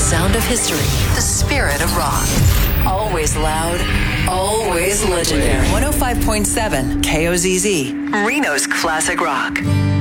sound of history, the spirit of rock. Always loud, always legendary. 105.7 KOZZ, Reno's Classic Rock.